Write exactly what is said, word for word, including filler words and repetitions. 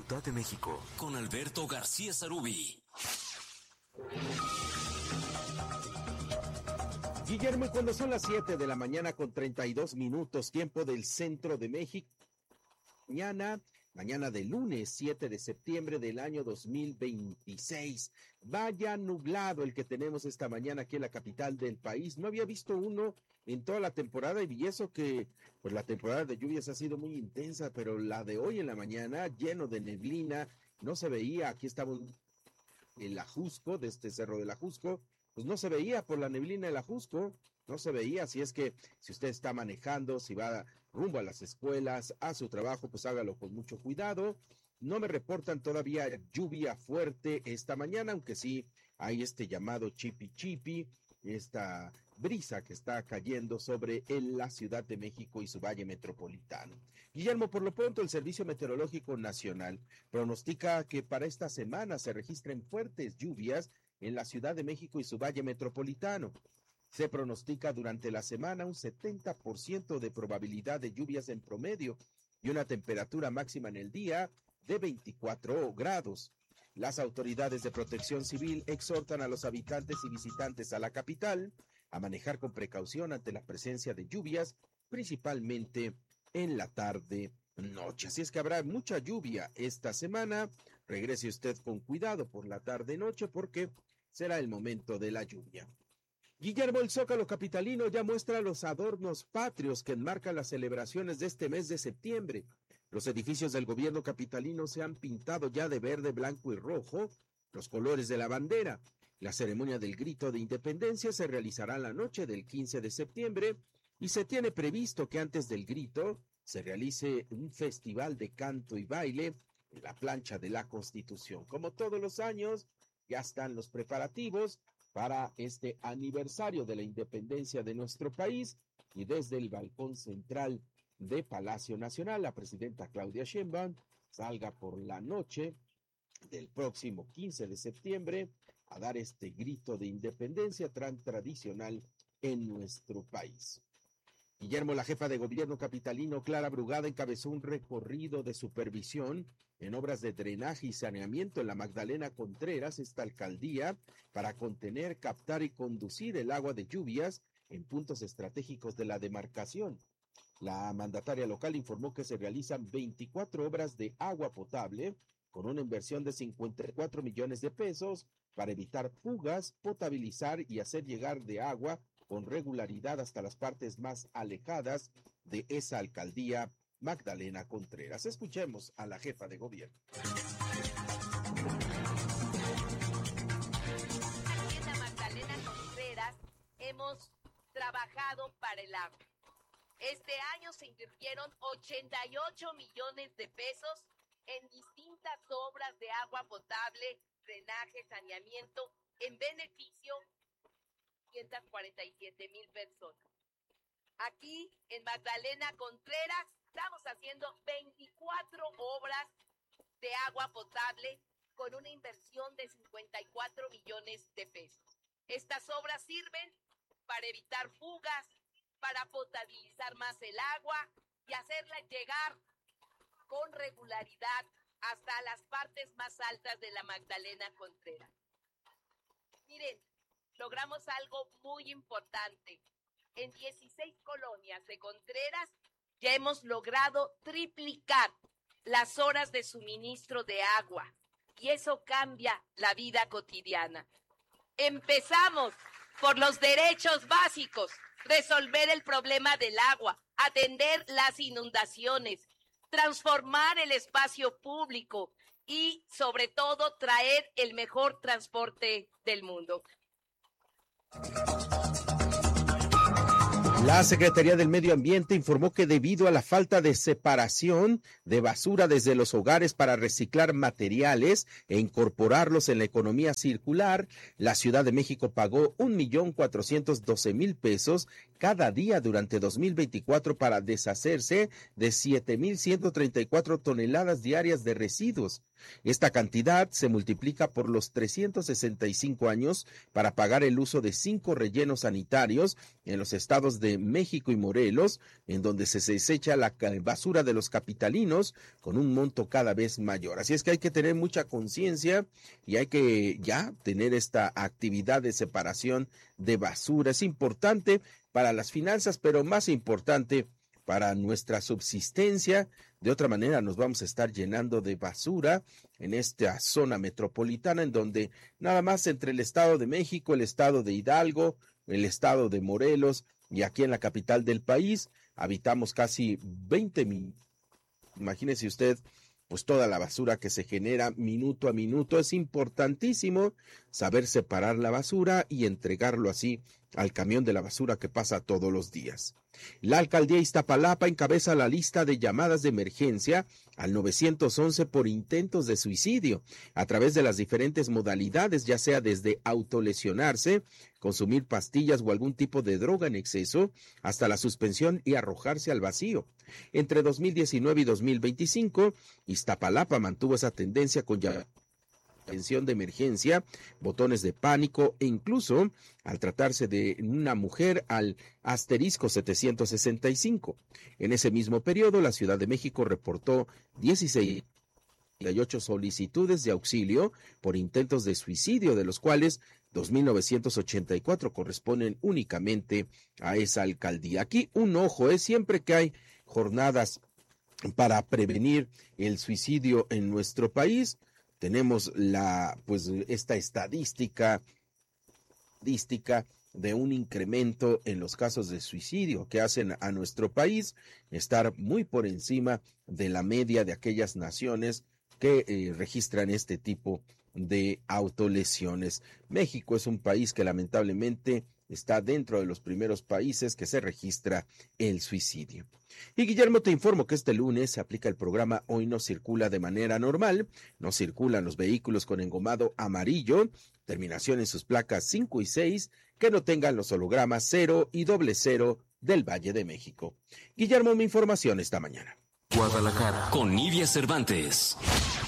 Ciudad de México, con Alberto García Sarubí. Guillermo, cuando son las siete de la mañana con treinta y dos minutos, tiempo del centro de México, mañana, mañana de lunes siete de septiembre del año dos mil veintiséis. Vaya nublado el que tenemos esta mañana aquí en la capital del país. No había visto uno en toda la temporada y eso que pues la temporada de lluvias ha sido muy intensa, pero la de hoy en la mañana lleno de neblina, no se veía. Aquí estamos en el Ajusco, de este cerro del Ajusco, pues no se veía por la neblina del Ajusco, no se veía. Así es que si usted está manejando, si va rumbo a las escuelas, a su trabajo, pues hágalo con mucho cuidado. No me reportan todavía lluvia fuerte esta mañana, aunque sí hay este llamado chipi chipi, esta brisa que está cayendo sobre el, la Ciudad de México y su valle metropolitano. Guillermo, por lo pronto el Servicio Meteorológico Nacional pronostica que para esta semana se registren fuertes lluvias en la Ciudad de México y su valle metropolitano. Se pronostica durante la semana un setenta por ciento de probabilidad de lluvias en promedio y una temperatura máxima en el día de veinticuatro grados. Las autoridades de protección civil exhortan a los habitantes y visitantes a la capital a manejar con precaución ante la presencia de lluvias, principalmente en la tarde-noche. Así es que habrá mucha lluvia esta semana. Regrese usted con cuidado por la tarde-noche porque será el momento de la lluvia. Guillermo, el Zócalo capitalino ya muestra los adornos patrios que enmarcan las celebraciones de este mes de septiembre. Los edificios del gobierno capitalino se han pintado ya de verde, blanco y rojo, los colores de la bandera. La ceremonia del grito de independencia se realizará la noche del quince de septiembre y se tiene previsto que antes del grito se realice un festival de canto y baile en la plancha de la Constitución. Como todos los años, ya están los preparativos para este aniversario de la independencia de nuestro país y desde el balcón central de Palacio Nacional, la presidenta Claudia Sheinbaum salga por la noche del próximo quince de septiembre a dar este grito de independencia tan tradicional en nuestro país. Guillermo, la jefa de gobierno capitalino, Clara Brugada, encabezó un recorrido de supervisión en obras de drenaje y saneamiento en la Magdalena Contreras, esta alcaldía, para contener, captar y conducir el agua de lluvias en puntos estratégicos de la demarcación. La mandataria local informó que se realizan veinticuatro obras de agua potable con una inversión de cincuenta y cuatro millones de pesos para evitar fugas, potabilizar y hacer llegar de agua con regularidad hasta las partes más alejadas de esa alcaldía Magdalena Contreras. Escuchemos a la jefa de gobierno. Aquí en la Magdalena Contreras hemos trabajado para el agua. Este año se invirtieron ochenta y ocho millones de pesos en distintas obras de agua potable, drenaje, saneamiento, en beneficio de ciento cuarenta y siete mil personas. Aquí en Magdalena Contreras estamos haciendo veinticuatro obras de agua potable con una inversión de cincuenta y cuatro millones de pesos. Estas obras sirven para evitar fugas, para potabilizar más el agua y hacerla llegar con regularidad hasta las partes más altas de la Magdalena Contreras. Miren, logramos algo muy importante. En dieciséis colonias de Contreras ya hemos logrado triplicar las horas de suministro de agua y eso cambia la vida cotidiana. Empezamos por los derechos básicos, resolver el problema del agua, atender las inundaciones, transformar el espacio público y, sobre todo, traer el mejor transporte del mundo. La Secretaría del Medio Ambiente informó que debido a la falta de separación de basura desde los hogares para reciclar materiales e incorporarlos en la economía circular, la Ciudad de México pagó un millón cuatrocientos doce mil pesos cada día durante dos mil veinticuatro para deshacerse de siete mil ciento treinta y cuatro toneladas diarias de residuos. Esta cantidad se multiplica por los trescientos sesenta y cinco años para pagar el uso de cinco rellenos sanitarios en los estados de México y Morelos, en donde se desecha la basura de los capitalinos con un monto cada vez mayor. Así es que hay que tener mucha conciencia y hay que ya tener esta actividad de separación de basura. Es importante para las finanzas, pero más importante para nuestra subsistencia. De otra manera nos vamos a estar llenando de basura en esta zona metropolitana, en donde nada más entre el Estado de México, el Estado de Hidalgo, el Estado de Morelos y aquí en la capital del país habitamos casi veinte mil. Imagínese usted, pues toda la basura que se genera minuto a minuto. Es importantísimo saber separar la basura y entregarlo así al camión de la basura que pasa todos los días. La alcaldía Iztapalapa encabeza la lista de llamadas de emergencia al nueve once por intentos de suicidio a través de las diferentes modalidades, ya sea desde autolesionarse, consumir pastillas o algún tipo de droga en exceso, hasta la suspensión y arrojarse al vacío. Entre dos mil diecinueve y dos mil veinticinco, Iztapalapa mantuvo esa tendencia con llamadas atención de emergencia, botones de pánico e incluso, al tratarse de una mujer, al asterisco setecientos sesenta y cinco. En ese mismo periodo, la Ciudad de México reportó dieciséis y ocho solicitudes de auxilio por intentos de suicidio, de los cuales dos mil novecientos ochenta y cuatro corresponden únicamente a esa alcaldía. Aquí un ojo es siempre que hay jornadas para prevenir el suicidio en nuestro país. Tenemos la, pues, esta estadística, estadística de un incremento en los casos de suicidio que hacen a nuestro país estar muy por encima de la media de aquellas naciones que eh, registran este tipo de autolesiones. México es un país que lamentablemente está dentro de los primeros países que se registra el suicidio. Y Guillermo, te informo que este lunes se aplica el programa Hoy no circula de manera normal. No circulan los vehículos con engomado amarillo, terminación en sus placas cinco y seis, que no tengan los hologramas cero y doble cero del Valle de México. Guillermo, mi información esta mañana. Guadalajara con Nidia Cervantes.